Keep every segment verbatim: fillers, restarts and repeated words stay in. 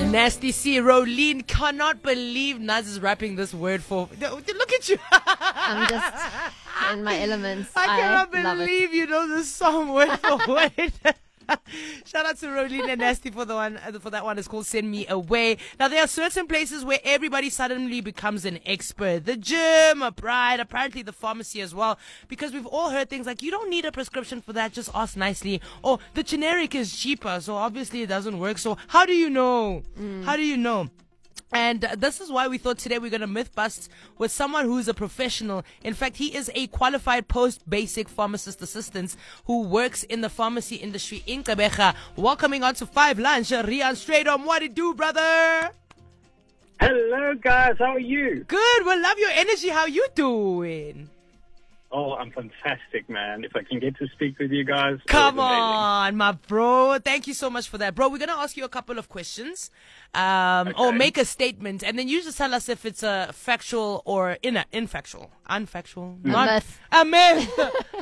Nasty C. Rolene cannot believe Naz is rapping this word for. Look at you. I'm just in my elements. I cannot I love believe it. you know this song word for word. Shout out to Rolene and Nasty for the one for that one. It's called Send Me Away. Now there are certain places where everybody suddenly becomes an expert. The gym, a bride, apparently the pharmacy as well. Because we've all heard things like you don't need a prescription for that, just ask nicely. Or the generic is cheaper, so obviously it doesn't work. So how do you know? Mm. How do you know? And uh, this is why we thought today we're going to myth bust with someone who's a professional. In fact, he is a qualified post-basic pharmacist assistant who works in the pharmacy industry in Gqeberha. Welcoming on to Five Lunch, Rian Straight On. What it do, brother? Hello, guys. How are you? Good. We love your energy. How you doing? Oh, I'm fantastic, man. If I can get to speak with you guys. Come on, my bro. Thank you so much for that. Bro, we're going to ask you a couple of questions um, okay. or make a statement, and then you just tell us if it's a factual or in infactual. Unfactual. A Not myth. A myth.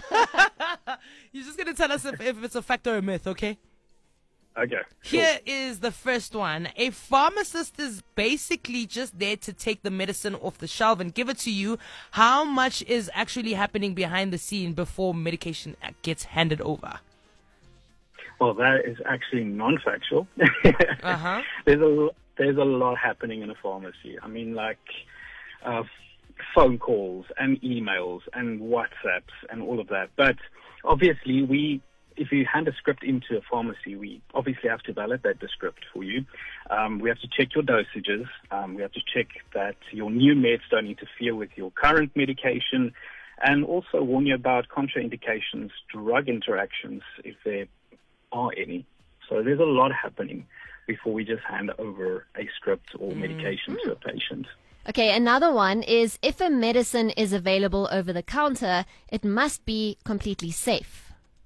You're just going to tell us if, if it's a fact or a myth, okay? Okay. Here is the first one. A pharmacist is basically just there to take the medicine off the shelf and give it to you. How much is actually happening behind the scene before medication gets handed over? Well, that is actually non-factual. Uh-huh. There's a there's a lot happening in a pharmacy. I mean, like uh, phone calls and emails and WhatsApps and all of that. But obviously, we. If you hand a script into a pharmacy, we obviously have to validate the script for you. Um, we have to check your dosages. Um, we have to check that your new meds don't interfere with your current medication, and also warn you about contraindications, drug interactions, if there are any. So there's a lot happening before we just hand over a script or medication mm. to a patient. Okay, another one is if a medicine is available over the counter, it must be completely safe.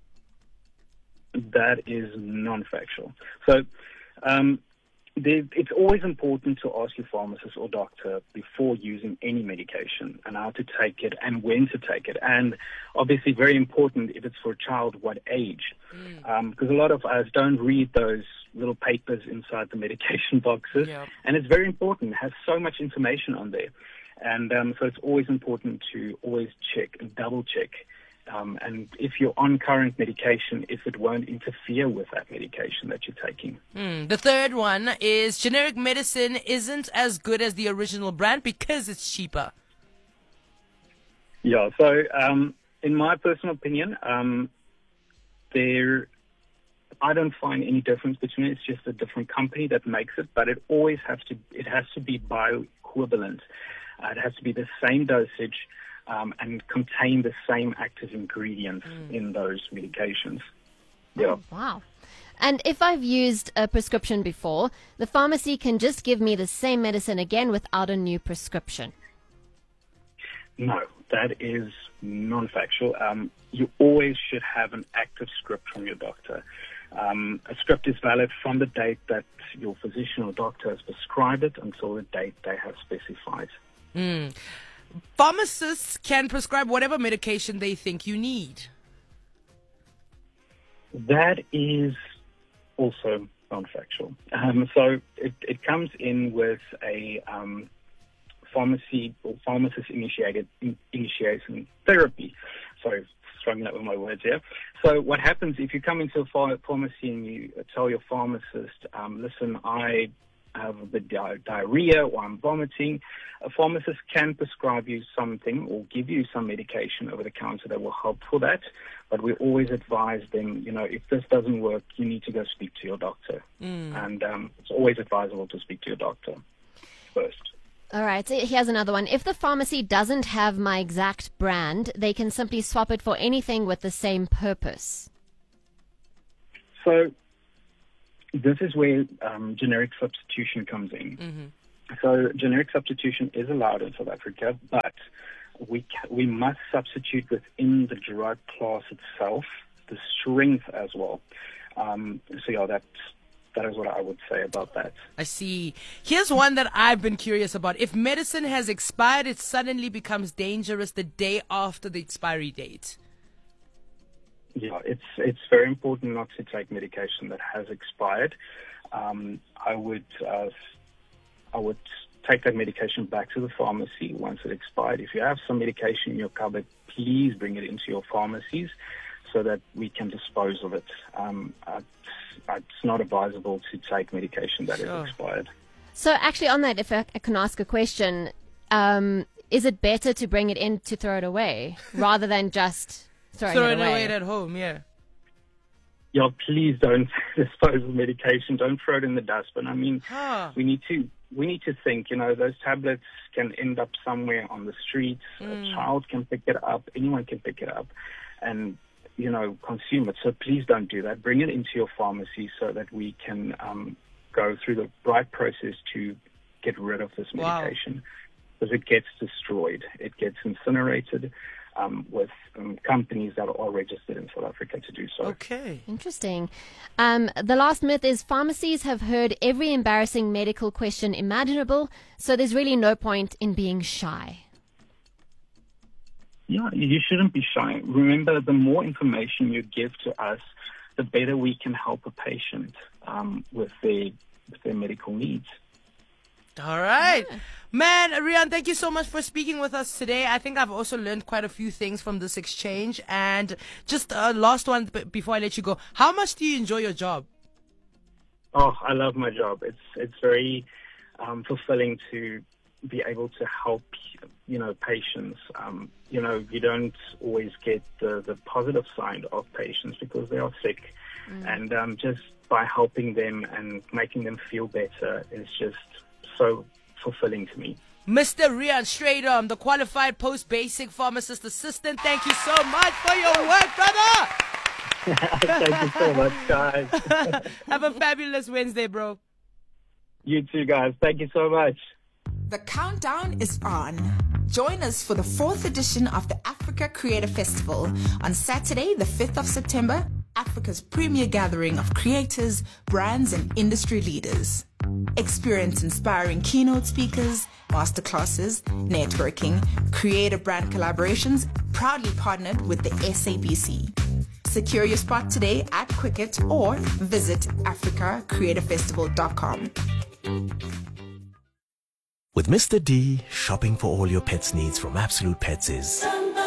That is non-factual. So um, they, it's always important to ask your pharmacist or doctor before using any medication and how to take it and when to take it. And obviously very important if it's for a child, what age. Mm. Um, because a lot of us don't read those little papers inside the medication boxes. Yep. And it's very important. It has so much information on there. And um, so it's always important to always check and double check. Um, and if you're on current medication, if it won't interfere with that medication that you're taking. Mm. The third one is generic medicine isn't as good as the original brand because it's cheaper. Yeah, so um, in my personal opinion, um, there, I don't find any difference between it. It's just a different company that makes it, but it always has to, it has to be bioequivalent. Uh, it has to be the same dosage. Um, and contain the same active ingredients mm. in those medications. Yeah. Oh, wow. And if I've used a prescription before, the pharmacy can just give me the same medicine again without a new prescription? No, that is non-factual. Um, you always should have an active script from your doctor. Um, a script is valid from the date that your physician or doctor has prescribed it until the date they have specified. Mm. Pharmacists can prescribe whatever medication they think you need. That is also non-factual. Um, so it, it comes in with a um, pharmacy or pharmacist-initiated in, initiation therapy. Sorry, struggling up with my words here. So what happens if you come into a ph- pharmacy and you tell your pharmacist, um, listen, I have a bit di- diarrhea or I'm vomiting, a pharmacist can prescribe you something or give you some medication over the counter that will help for that. But we always advise them, you know, if this doesn't work, you need to go speak to your doctor. Mm. And um, it's always advisable to speak to your doctor first. All right, so here's another one. If the pharmacy doesn't have my exact brand, they can simply swap it for anything with the same purpose. So this is where um, generic substitution comes in. Mm-hmm. So generic substitution is allowed in South Africa, but we ca- we must substitute within the drug class itself, the strength as well. Um, so yeah, that's, that is what I would say about that. I see. Here's one that I've been curious about. If medicine has expired, it suddenly becomes dangerous the day after the expiry date. Yeah, it's it's very important not to take medication that has expired. um, I would uh, I would take that medication back to the pharmacy once it expired. If you have some medication in your cupboard, please bring it into your pharmacies so that we can dispose of it. Um, it's, it's not advisable to take medication that Sure. is expired. So actually on that, if I, I can ask a question, um, is it better to bring it in to throw it away rather than just throwing Throw it it away? away at home, yeah. Yeah, please don't dispose of medication. Don't throw it in the dustbin. I mean, Huh. we need to we need to think. You know, those tablets can end up somewhere on the streets. Mm. A child can pick it up. Anyone can pick it up, and you know, consume it. So please don't do that. Bring it into your pharmacy so that we can um, go through the right process to get rid of this Wow. medication, because it gets destroyed. It gets incinerated. Um, with um, companies that are registered in South Africa to do so. Okay. Interesting. Um, the last myth is pharmacies have heard every embarrassing medical question imaginable, so there's really no point in being shy. Yeah, you shouldn't be shy. Remember, the more information you give to us, the better we can help a patient um, with their with their medical needs. All right. Man, Rian, thank you so much for speaking with us today. I think I've also learned quite a few things from this exchange. And just a uh, last one b- before I let you go. How much do you enjoy your job? Oh, I love my job. It's it's very um, fulfilling to be able to help, you know, patients. Um, you know, you don't always get the, the positive side of patients because they are sick. Mm. And um, just by helping them and making them feel better is just so fulfilling to me. Mister Rian Strydom, the qualified post-basic pharmacist assistant, thank you so much for your work, brother. Thank you so much, guys. Have a fabulous Wednesday, bro. You too, guys. Thank you so much. The countdown is on. Join us for the fourth edition of the Africa Creator Festival on Saturday, the fifth of September, Africa's premier gathering of creators, brands, and industry leaders. Experience inspiring keynote speakers, masterclasses, networking, creative brand collaborations, proudly partnered with the S A B C. Secure your spot today at Quicket or visit africa creator festival dot com. With Mister D, shopping for all your pet's needs from Absolute Pets is...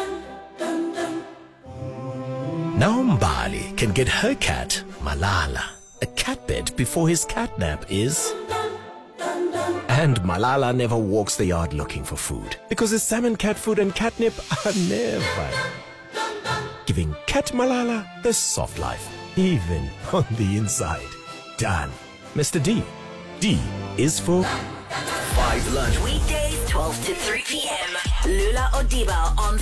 Now Mbali can get her cat, Malala, a cat bed before his catnap is... And Malala never walks the yard looking for food because his salmon cat food and catnip are never. Giving Cat Malala the soft life, even on the inside. Done. Mister D. D is for... Five lunch. Weekdays, twelve to three p.m. Lula Odiba on